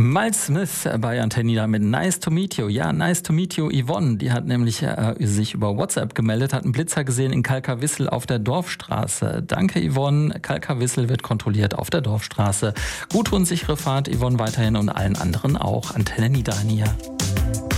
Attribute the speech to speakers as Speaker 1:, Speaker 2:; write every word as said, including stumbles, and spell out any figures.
Speaker 1: Miles Smith bei Antennida mit Nice to Meet You. Ja, nice to meet you, Yvonne. Die hat nämlich äh, sich über WhatsApp gemeldet, hat einen Blitzer gesehen in Kalkawissel auf der Dorfstraße. Danke, Yvonne. Kalkawissel wird kontrolliert auf der Dorfstraße. Gute und sichere Fahrt, Yvonne, weiterhin und allen anderen auch. Antenne Niederrhein hier.